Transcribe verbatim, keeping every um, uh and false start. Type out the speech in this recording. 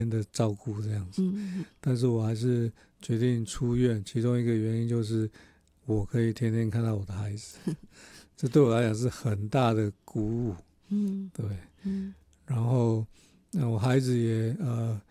的照顾这样子。 嗯但是我还是决定出院，其中一个原因就是我可以天天看到我的孩子，这对我来讲是很大的鼓舞。 嗯对， 嗯然后那我孩子也呃